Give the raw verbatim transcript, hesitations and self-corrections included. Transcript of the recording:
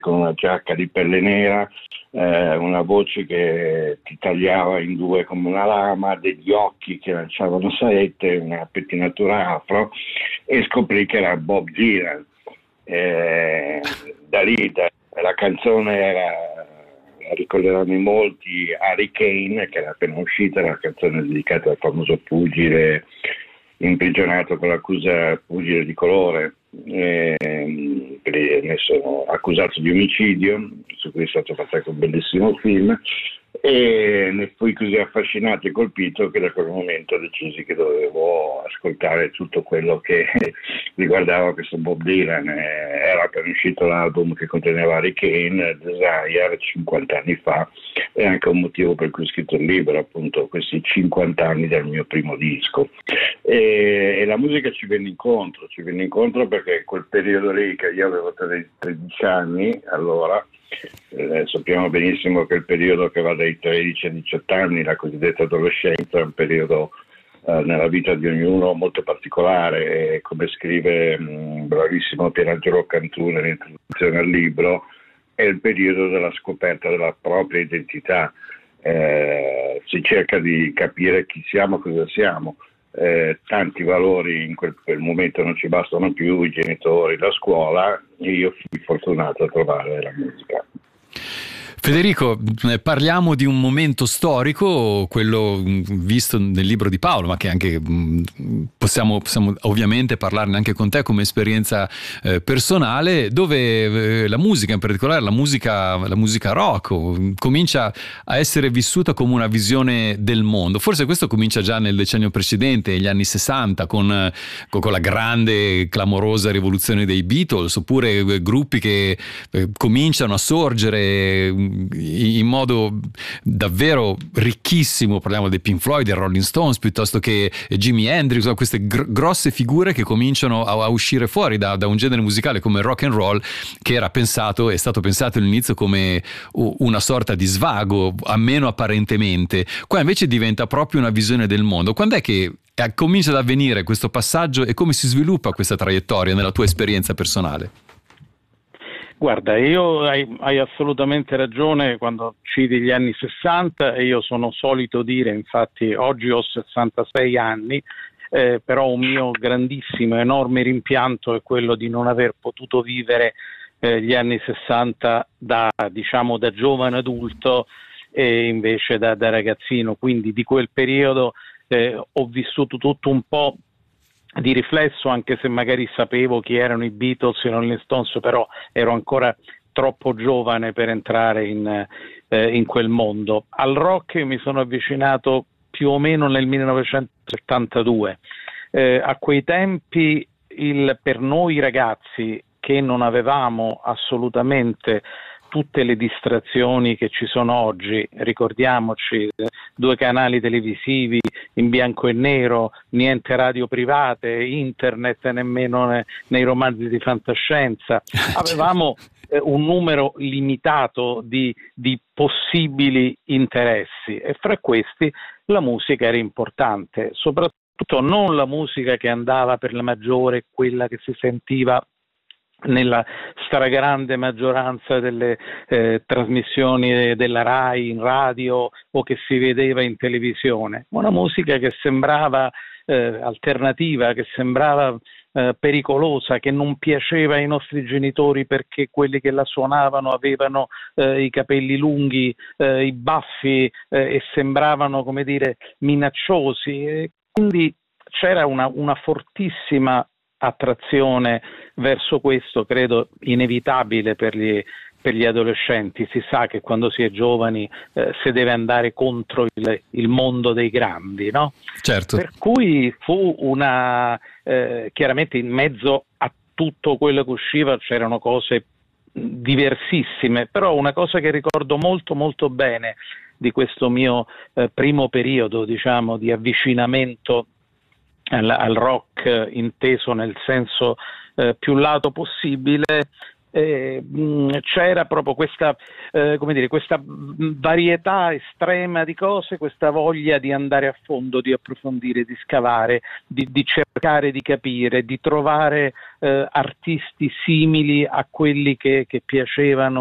con una giacca di pelle nera, eh, una voce che ti tagliava in due come una lama, degli occhi che lanciavano saette, una pettinatura afro, e scoprì che era Bob Dylan. Eh, da lì da, la canzone era, la ricorderanno in molti, Hurricane, che era appena uscita, la canzone dedicata al famoso pugile imprigionato con l'accusa pugile di colore, eh, ne sono accusato di omicidio, su cui è stato fatto anche un bellissimo film, e ne fui così affascinato e colpito che da quel momento decisi che dovevo ascoltare tutto quello che riguardava questo Bob Dylan. Era appena uscito l'album che conteneva Hurricane, Desire, cinquanta anni fa, e anche un motivo per cui ho scritto il libro, appunto questi cinquanta anni dal mio primo disco. E, e la musica ci venne incontro, ci venne incontro perché in quel periodo lì, che io avevo tredici anni allora, Eh, sappiamo benissimo che il periodo che va dai tredici ai diciotto anni, la cosiddetta adolescenza, è un periodo eh, nella vita di ognuno molto particolare, e come scrive un bravissimo Pierangelo Cantù nell'introduzione al libro, è il periodo della scoperta della propria identità. Eh, si cerca di capire chi siamo, cosa siamo. Eh, tanti valori in quel, quel momento non ci bastano più, i genitori, la scuola, e io fui fortunato a trovare la musica. Federico, parliamo di un momento storico, quello visto nel libro di Paolo, ma che anche possiamo, possiamo ovviamente parlarne anche con te come esperienza eh, personale, dove eh, la musica, in particolare la musica, la musica rock, comincia a essere vissuta come una visione del mondo. Forse questo comincia già nel decennio precedente, negli anni sessanta, con, con la grande, clamorosa rivoluzione dei Beatles, oppure eh, gruppi che eh, cominciano a sorgere in modo davvero ricchissimo. Parliamo dei Pink Floyd, dei Rolling Stones, piuttosto che Jimi Hendrix, queste gr- grosse figure che cominciano a, a uscire fuori da, da un genere musicale come il rock and roll, che era pensato, è stato pensato all'inizio come una sorta di svago, almeno apparentemente. Qua invece diventa proprio una visione del mondo. Quando è che comincia ad avvenire questo passaggio e come si sviluppa questa traiettoria nella tua esperienza personale? Guarda, io hai, hai assolutamente ragione quando citi gli anni sessanta, e io sono solito dire, infatti oggi ho sessantasei anni, eh, però un mio grandissimo, enorme rimpianto è quello di non aver potuto vivere eh, gli anni sessanta da, diciamo, da giovane adulto e invece da, da ragazzino, quindi di quel periodo eh, ho vissuto tutto un po' di riflesso, anche se magari sapevo chi erano i Beatles e i Rolling Stones, però ero ancora troppo giovane per entrare in, eh, in quel mondo. Al rock mi sono avvicinato più o meno nel millenovecentosettantadue. Eh, a quei tempi il, per noi ragazzi che non avevamo assolutamente tutte le distrazioni che ci sono oggi, ricordiamoci, due canali televisivi in bianco e nero, niente radio private, internet nemmeno ne, nei romanzi di fantascienza, avevamo eh, un numero limitato di, di possibili interessi, e fra questi la musica era importante, soprattutto non la musica che andava per la maggiore, quella che si sentiva nella stragrande maggioranza delle eh, trasmissioni della Rai in radio o che si vedeva in televisione, una musica che sembrava eh, alternativa, che sembrava eh, pericolosa, che non piaceva ai nostri genitori perché quelli che la suonavano avevano eh, i capelli lunghi, eh, i baffi eh, e sembravano, come dire, minacciosi, e quindi c'era una, una fortissima attrazione verso questo, credo inevitabile per gli, per gli adolescenti. Si sa che quando si è giovani eh, si deve andare contro il, il mondo dei grandi, no? Certo. Per cui fu una eh, chiaramente in mezzo a tutto quello che usciva c'erano cose diversissime, però una cosa che ricordo molto molto bene di questo mio eh, primo periodo, diciamo, di avvicinamento al, al rock inteso nel senso eh, più lato possibile, eh, mh, c'era proprio questa, eh, come dire, questa varietà estrema di cose, questa voglia di andare a fondo, di approfondire, di scavare, di, di cercare di capire, di trovare eh, artisti simili a quelli che, che piacevano